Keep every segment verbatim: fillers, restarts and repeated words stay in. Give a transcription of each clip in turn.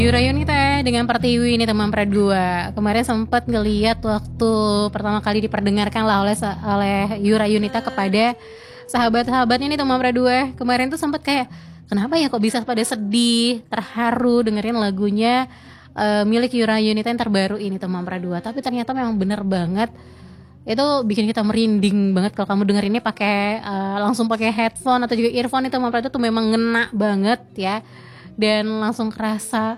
Yura Yunita dengan Pertiwi ini teman Pradua. Kemarin sempat ngeliat waktu pertama kali diperdengarkan lah oleh oleh Yura Yunita kepada sahabat-sahabatnya nih teman Pradua. Kemarin tuh sempat kayak kenapa ya kok bisa pada sedih, terharu dengerin lagunya uh, milik Yura Yunita yang terbaru ini teman Pradua. Tapi ternyata memang bener banget. Itu bikin kita merinding banget kalau kamu dengerinnya pakai uh, langsung pakai headphone atau juga earphone itu teman Pradua tuh memang ngena banget ya. Dan langsung kerasa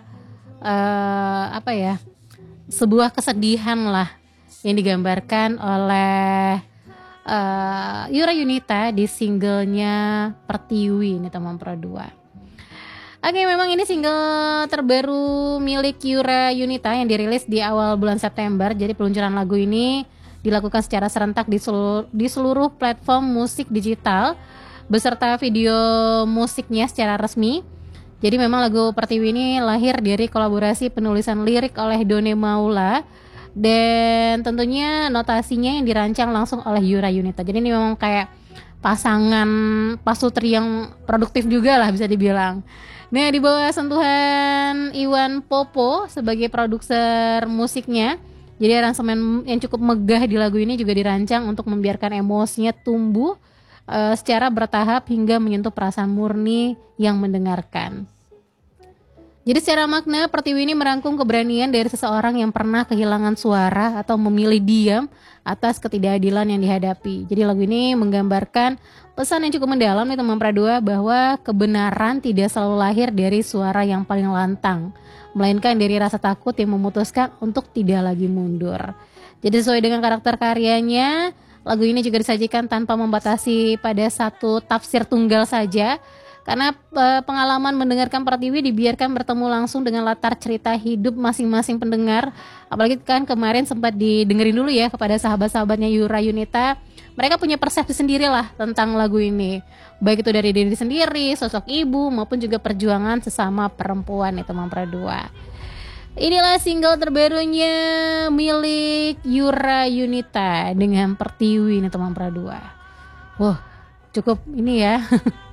Uh, apa ya sebuah kesedihan lah yang digambarkan oleh uh, Yura Yunita di singlenya Pertiwi ini teman Pradua. Oke, memang ini single terbaru milik Yura Yunita yang dirilis di awal bulan September. Jadi peluncuran lagu ini dilakukan secara serentak di seluruh, di seluruh platform musik digital beserta video musiknya secara resmi. Jadi memang lagu Pertiwi ini lahir dari kolaborasi penulisan lirik oleh Done Maula dan tentunya notasinya yang dirancang langsung oleh Yura Yunita. Jadi ini memang kayak pasangan pasutri yang produktif juga lah bisa dibilang. Nah, di bawah sentuhan Iwan Popo sebagai produser musiknya. Jadi aransemen yang cukup megah di lagu ini juga dirancang untuk membiarkan emosinya tumbuh uh, secara bertahap hingga menyentuh perasaan murni yang mendengarkan. Jadi secara makna Pertiwi ini merangkum keberanian dari seseorang yang pernah kehilangan suara atau memilih diam atas ketidakadilan yang dihadapi. Jadi lagu ini menggambarkan pesan yang cukup mendalam nih teman Pradua bahwa kebenaran tidak selalu lahir dari suara yang paling lantang, melainkan dari rasa takut yang memutuskan untuk tidak lagi mundur. Jadi sesuai dengan karakter karyanya, lagu ini juga disajikan tanpa membatasi pada satu tafsir tunggal saja. Karena e, pengalaman mendengarkan Pertiwi dibiarkan bertemu langsung dengan latar cerita hidup masing-masing pendengar. Apalagi kan kemarin sempat didengerin dulu ya kepada sahabat-sahabatnya Yura Yunita. Mereka punya persepsi sendiri lah tentang lagu ini. Baik itu dari diri sendiri, sosok ibu, maupun juga perjuangan sesama perempuan itu teman Pradua. Inilah single terbarunya milik Yura Yunita dengan Pertiwi ini teman Pradua. Wah, cukup ini ya.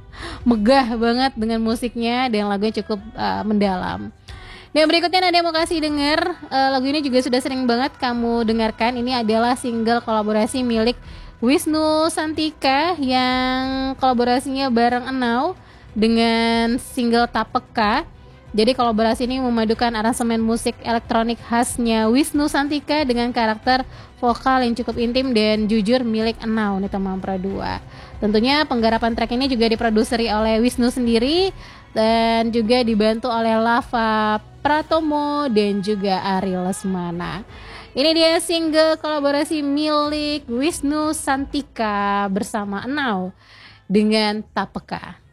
Megah banget dengan musiknya dan lagunya cukup uh, mendalam. Dan berikutnya Nadia mau kasih denger uh, lagu ini juga sudah sering banget kamu dengarkan. Ini adalah single kolaborasi milik Wisnu Santika yang kolaborasinya bareng Enau dengan single Tapeka. Jadi kolaborasi ini memadukan aransemen musik elektronik khasnya Wisnu Santika dengan karakter vokal yang cukup intim dan jujur milik Enau nih teman Pradua. Tentunya penggarapan track ini juga diproduseri oleh Wisnu sendiri dan juga dibantu oleh Lava Pratomo dan juga Ari Lesmana. Ini dia single kolaborasi milik Wisnu Santika bersama Enau dengan Tapeka.